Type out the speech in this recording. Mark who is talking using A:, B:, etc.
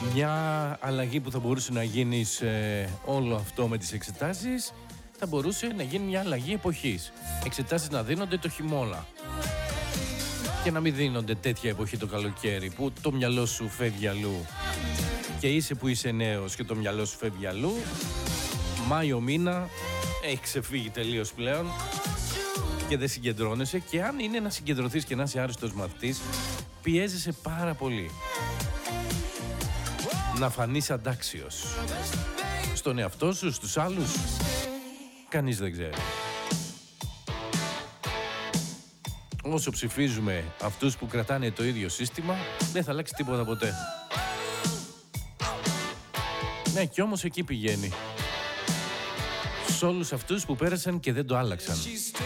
A: Μια αλλαγή που θα μπορούσε να γίνει σε όλο αυτό με τις εξετάσεις θα μπορούσε να γίνει μια αλλαγή εποχής. Εξετάσεις να δίνονται το χειμώνα και να μην δίνονται τέτοια εποχή το καλοκαίρι που το μυαλό σου φεύγει αλλού και είσαι που είσαι νέος και το μυαλό σου φεύγει αλλού. Μάιο μήνα έχει ξεφύγει τελείως πλέον και δεν συγκεντρώνεσαι, και αν είναι να συγκεντρωθείς και να είσαι άριστος μαθητής, πιέζεσαι πάρα πολύ να φανείς αντάξιος στον εαυτό σου, στους άλλους. Κανείς δεν ξέρει. Όσο ψηφίζουμε αυτούς που κρατάνε το ίδιο σύστημα, δεν θα αλλάξει τίποτα ποτέ. Ναι, κι όμως εκεί πηγαίνει. Σ' όλους αυτούς που πέρασαν και δεν το άλλαξαν.